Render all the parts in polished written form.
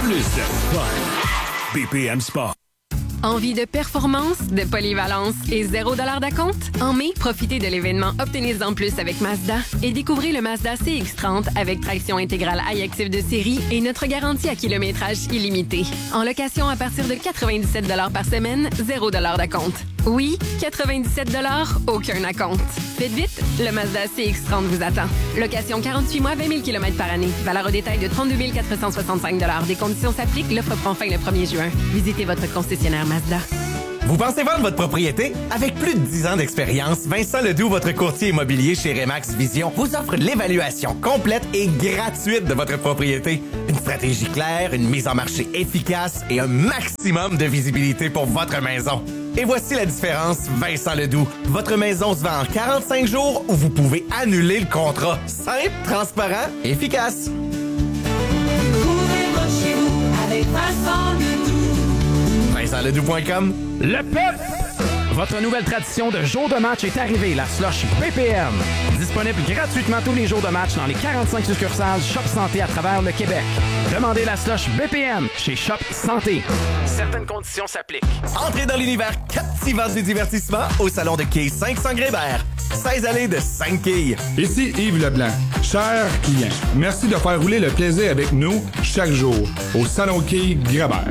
plus de fun. BPM Sport. Envie de performance, de polyvalence et $0 d'acompte? En mai, profitez de l'événement Obtenez-en plus avec Mazda et découvrez le Mazda CX-30 avec traction intégrale iActive de série et notre garantie à kilométrage illimité. En location à partir de 97 $ par semaine, $0 d'acompte. Oui, 97 $, aucun acompte. Faites vite, le Mazda CX-30 vous attend. Location 48 mois, 20 000 km par année. Valeur au détail de 32 465 $. Des conditions s'appliquent. L'offre prend fin le 1er juin. Visitez votre concessionnaire Mazda. Vous pensez vendre votre propriété? Avec plus de 10 ans d'expérience, Vincent Ledoux, votre courtier immobilier chez Remax Vision, vous offre l'évaluation complète et gratuite de votre propriété. Une stratégie claire, une mise en marché efficace et un maximum de visibilité pour votre maison. Et voici la différence, Vincent Ledoux. Votre maison se vend en 45 jours ou vous pouvez annuler le contrat. Simple, transparent, efficace. Couvrez votre chez vous avec Vincent Ledoux. VincentLedoux.com. Le PEP! Votre nouvelle tradition de jour de match est arrivée, la slush BPM. Disponible gratuitement tous les jours de match dans les 45 succursales Shop Santé à travers le Québec. Demandez la slush BPM chez Shop Santé. Certaines conditions s'appliquent. Entrez dans l'univers captivant du divertissement au salon de quilles 500 Grébert. 16 allées de 5 quilles. Ici Yves Leblanc. Chers clients, merci de faire rouler le plaisir avec nous chaque jour au salon de quilles Grébert.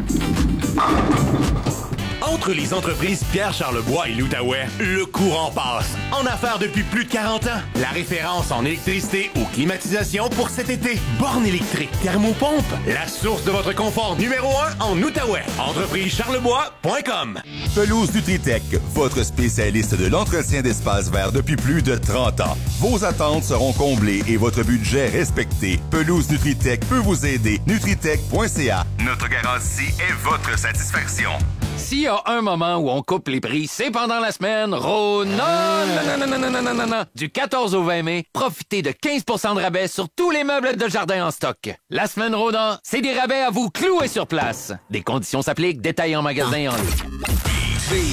Entre les entreprises Pierre Charlebois et l'Outaouais, le courant passe. En affaires depuis plus de 40 ans. La référence en électricité ou climatisation pour cet été. Borne électrique, thermopompe. La source de votre confort numéro 1 en Outaouais. Entreprisecharlebois.com. Pelouse Nutritech, votre spécialiste de l'entretien d'espaces verts depuis plus de 30 ans. Vos attentes seront comblées et votre budget respecté. Pelouse Nutritech peut vous aider. Nutritech.ca. Notre garantie est votre satisfaction. S'il y a un moment où on coupe les prix, c'est pendant la semaine Rona. Non. Du 14 au 20 mai, profitez de 15 % de rabais sur tous les meubles de jardin en stock. La semaine Rona, c'est des rabais à vous clouer sur place. Des conditions s'appliquent, détails en magasin et en ligne.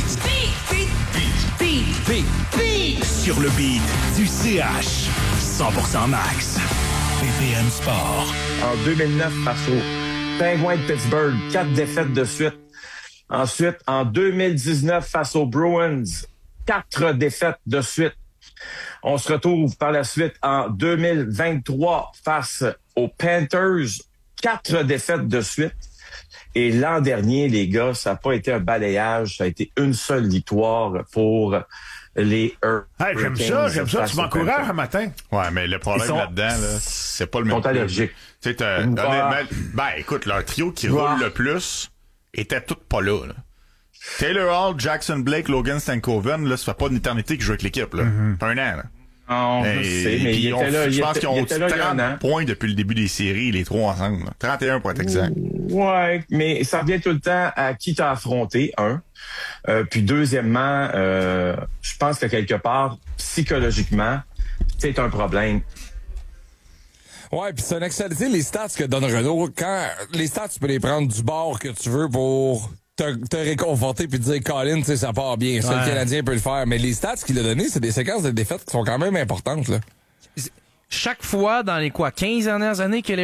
Beat. Sur le beat du CH. 100% max. BPM Sport. En 2009, face aux Penguins de Pittsburgh, 4 défaites de suite. Ensuite, en 2019, face aux Bruins, 4 défaites de suite. On se retrouve par la suite en 2023 face aux Panthers, 4 défaites de suite. Et l'an dernier, les gars, ça n'a pas été un balayage, ça a été une seule victoire pour les Hurricanes. J'aime ça. Tu m'encourages un matin. Ouais, mais le problème là-dedans, là, c'est pas le même. Ils sont allergiques. Tu sais, écoute, leur trio qui roule le plus était tout pas là. Taylor Hall, Jackson Blake, Logan Stankoven, là, ça fait pas une éternité qu'ils jouent avec l'équipe, là. Un an, là. Non, je sais, mais il était là. Je pense qu'ils ont 30 points depuis le début des séries, les trois ensemble. Là. 31 pour être exact. Ouais, mais ça revient tout le temps à qui t'as affronté, puis deuxièmement, je pense que quelque part, psychologiquement, c'est un problème. Ouais, puis c'est un excellent. Tu sais, les stats que donne Renaud, les stats, tu peux les prendre du bord que tu veux pour te réconforter puis te dire, Colin, tu sais, ça part bien. Ça, le Canadien peut le faire. Mais les stats qu'il a donné, c'est des séquences de défaites qui sont quand même importantes, là. Chaque fois dans les 17 dernières années que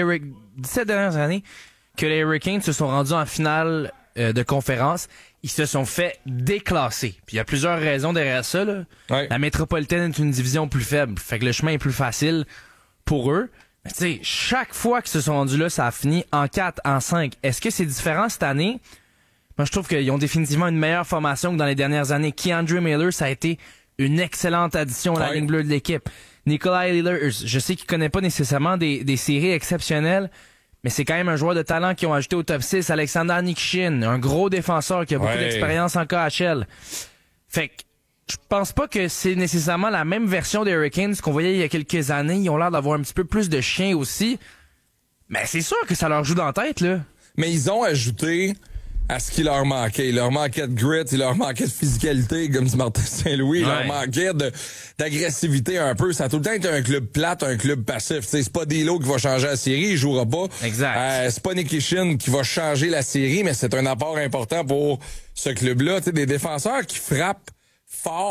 les Hurricanes se sont rendus en finale de conférence, ils se sont fait déclasser. Puis il y a plusieurs raisons derrière ça, là. Ouais. La métropolitaine est une division plus faible, fait que le chemin est plus facile pour eux. Mais tu sais, chaque fois qu'ils se sont rendus là, ça a fini en 4, en 5. Est-ce que c'est différent cette année? Moi, je trouve qu'ils ont définitivement une meilleure formation que dans les dernières années. Keandre Miller, ça a été une excellente addition à la ligne bleue de l'équipe. Nikolai Ehlers, je sais qu'il connaît pas nécessairement des séries exceptionnelles, mais c'est quand même un joueur de talent qu'ils ont ajouté au top 6. Alexander Nikishin, un gros défenseur qui a beaucoup d'expérience en KHL. Fait que je pense pas que c'est nécessairement la même version des Hurricanes qu'on voyait il y a quelques années. Ils ont l'air d'avoir un petit peu plus de chien aussi. Mais c'est sûr que ça leur joue dans la tête, là. Mais ils ont ajouté à ce qui leur manquait. Il leur manquait de grit, il leur manquait de physicalité, comme dit Martin Saint-Louis. Il leur manquait d'agressivité un peu. Ça a tout le temps été un club plate, un club passif. T'sais, c'est pas D'Lo qui va changer la série, il jouera pas. Exact. C'est pas Nikishin qui va changer la série, mais c'est un apport important pour ce club-là. T'sais, des défenseurs qui frappent fort,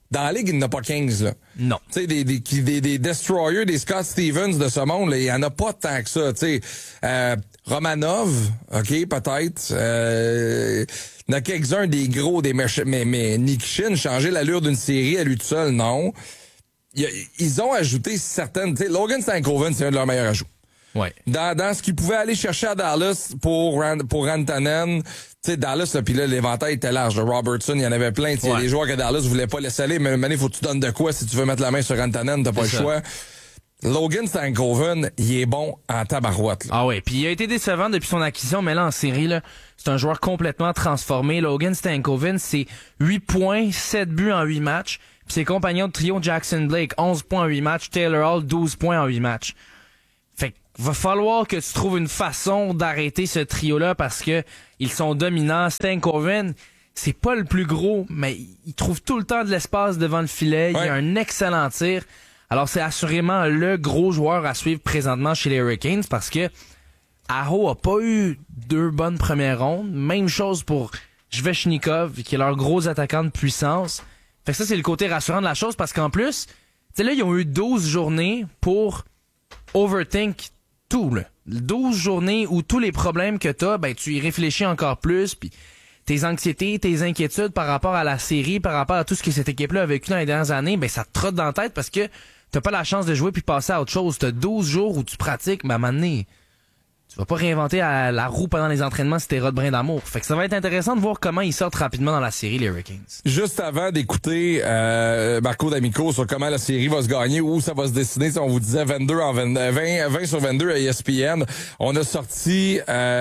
Dans la Ligue, il n'y en a pas 15, là. Non. Tu sais, des Destroyers, des Scott Stevens de ce monde, là, il n'y en a pas tant que ça, tu sais. Romanov, OK, peut-être. Il y en a quelques-uns des gros, mais Nikishin, changer l'allure d'une série à lui tout seul, non. Ils ont ajouté certaines, tu sais, Logan Stankoven, c'est un de leurs meilleurs ajouts. Ouais. Dans ce qu'ils pouvaient aller chercher à Dallas pour Rantanen, tu sais, Dallas, là, pis là, l'éventail était large. Robertson, il y en avait plein. Il y a des joueurs que Dallas voulait pas laisser aller, mais maintenant, il faut que tu donnes de quoi si tu veux mettre la main sur Rantanen, t'as pas le choix. Logan Stankoven, il est bon en tabarouette, là. Ah ouais, puis il a été décevant depuis son acquisition, mais là, en série, là, c'est un joueur complètement transformé. Logan Stankoven, c'est 8 points, 7 buts en 8 matchs. Puis ses compagnons de trio, Jackson Blake, 11 points en 8 matchs. Taylor Hall, 12 points en 8 matchs. Fait qu'il va falloir que tu trouves une façon d'arrêter ce trio-là parce que ils sont dominants. Stankoven, c'est pas le plus gros, mais il trouve tout le temps de l'espace devant le filet. Ouais. Il a un excellent tir. Alors, c'est assurément le gros joueur à suivre présentement chez les Hurricanes parce que Aho a pas eu 2 bonnes premières rondes. Même chose pour Svechnikov, qui est leur gros attaquant de puissance. Fait que ça, c'est le côté rassurant de la chose parce qu'en plus, tu sais, là, ils ont eu 12 journées pour overthink tout, là. 12 journées où tous les problèmes que t'as, ben, tu y réfléchis encore plus, puis tes anxiétés, tes inquiétudes par rapport à la série, par rapport à tout ce que cette équipe-là a vécu dans les dernières années, ben, ça te trotte dans la tête parce que t'as pas la chance de jouer puis passer à autre chose. T'as 12 jours où tu pratiques, mais à un moment donné, tu vas pas réinventer la roue pendant les entraînements si t'es Rod Brin d'amour. Fait que ça va être intéressant de voir comment ils sortent rapidement dans la série, les Hurricanes. Juste avant d'écouter Marco D'Amico sur comment la série va se gagner, où ça va se dessiner, si on vous disait 20 sur 22 à ESPN, on a sorti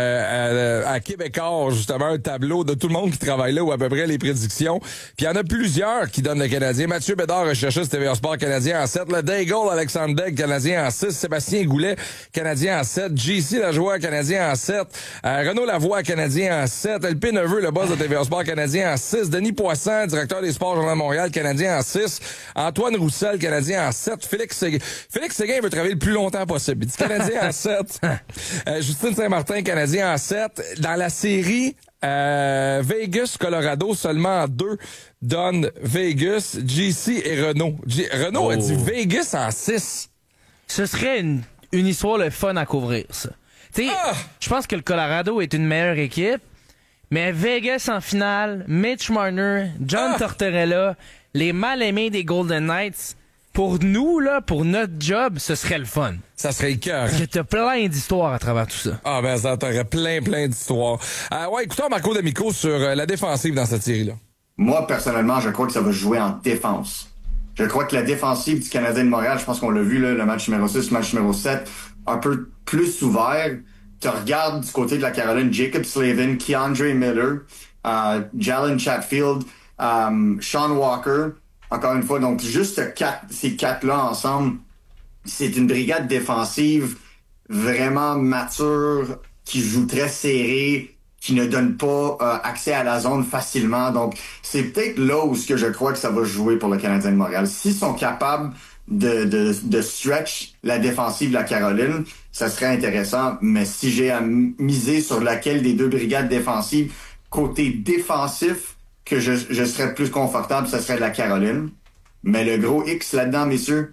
à Québécois, justement, un tableau de tout le monde qui travaille là, ou à peu près les prédictions. Puis il y en a plusieurs qui donnent le Canadien. Mathieu Bédard, recherchiste TVA Sport, Canadien en 7. Le Daigle, Alexandre Degg, Canadien en 6. Sébastien Goulet, Canadien en 7. JC Lajoie, Canadien en 7. Renaud Lavoie, Canadien en 7. LP Neveu, le boss de TVA Sport, Canadien en 6. Denis Poisson, directeur des sports Journal de Montréal, Canadien en 6. Antoine Roussel, Canadien en 7. Félix Séguin veut travailler le plus longtemps possible. Il dit Canadien en 7. Justine Saint-Martin, Canadien en 7. Dans la série Vegas, Colorado, seulement en 2 donne Vegas, JC et Renaud. Renaud a dit Vegas en 6. Ce serait une histoire le fun à couvrir, ça. Tu sais, je pense que le Colorado est une meilleure équipe, mais Vegas en finale, Mitch Marner, John Tortorella, les mal-aimés des Golden Knights, pour nous, là, pour notre job, ce serait le fun. Ça serait le cœur. Parce que t'as plein d'histoires à travers tout ça. Ah, ben, ça t'aurait plein d'histoires. Ouais, écoutons Marco D'Amico sur la défensive dans cette série-là. Moi, personnellement, je crois que ça va se jouer en défense. Je crois que la défensive du Canadien de Montréal, je pense qu'on l'a vu, là, le match numéro 6, le match numéro 7, un peu plus ouvert. Tu regardes du côté de la Caroline, Jacob Slavin, Keandre Miller, Jalen Chatfield, Sean Walker. Encore une fois, donc juste ces quatre-là ensemble, c'est une brigade défensive vraiment mature, qui joue très serré, qui ne donne pas accès à la zone facilement. Donc, c'est peut-être là où ce que je crois que ça va jouer pour le Canadien de Montréal. S'ils sont capables de stretch la défensive de la Caroline, ça serait intéressant. Mais si j'ai à miser sur laquelle des deux brigades défensives, côté défensif, que je serais plus confortable, ça serait de la Caroline. Mais le gros X là-dedans, messieurs,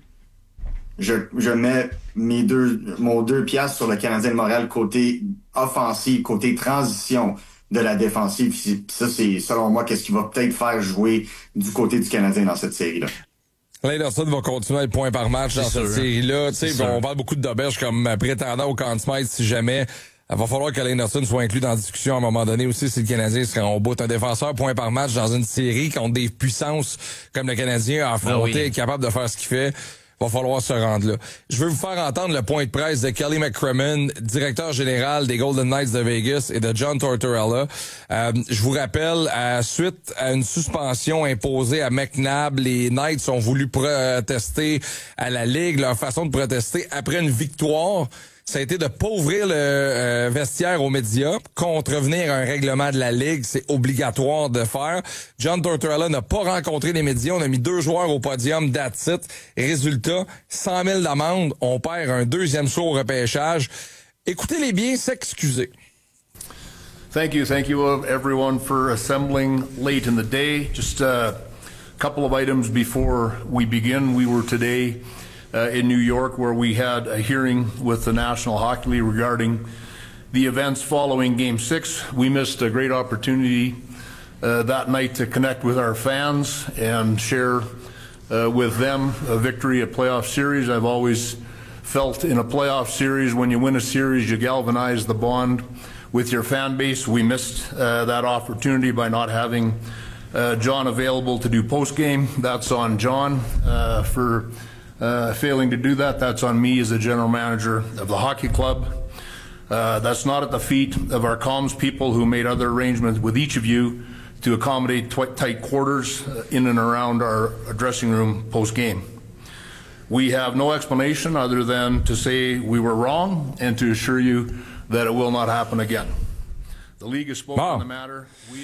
je mets mon 2 piastres sur le Canadien de Montréal côté offensif, côté transition de la défensive. Ça, c'est selon moi qu'est-ce qui va peut-être faire jouer du côté du Canadien dans cette série-là. Anderson va continuer à être point par match dans cette série-là. On parle beaucoup de Doberge comme prétendant au Conn Smythe si jamais. Il va falloir que Anderson soit inclus dans la discussion à un moment donné aussi si le Canadien serait en bout. Un défenseur point par match dans une série contre des puissances comme le Canadien a affronté, capable de faire ce qu'il fait. Va falloir se rendre là. Je veux vous faire entendre le point de presse de Kelly McCrimmon, directeur général des Golden Knights de Vegas, et de John Tortorella. Je vous rappelle, suite à une suspension imposée à McNabb, les Knights ont voulu protester à la Ligue. Leur façon de protester après une victoire, ça a été de pas ouvrir le vestiaire aux médias, contrevenir à un règlement de la Ligue, c'est obligatoire de faire. John Tortorella n'a pas rencontré les médias, on a mis 2 joueurs au podium, that's it. Résultat, 100 000 d'amende, on perd un 2e saut au repêchage. Écoutez-les bien s'excuser. Thank you everyone for assembling late in the day. Just a couple of items before we begin. We were today in New York where we had a hearing with the National Hockey League regarding the events following Game 6. We missed a great opportunity that night to connect with our fans and share with them a victory, a playoff series. I've always felt in a playoff series, when you win a series, you galvanize the bond with your fan base. We missed that opportunity by not having John available to do post-game. That's on John for failing to do that. That's on me as the general manager of the hockey club. That's not at the feet of our comms people who made other arrangements with each of you to accommodate tight quarters in and around our dressing room post-game. We have no explanation other than to say we were wrong and to assure you that it will not happen again. The league has spoken on the matter.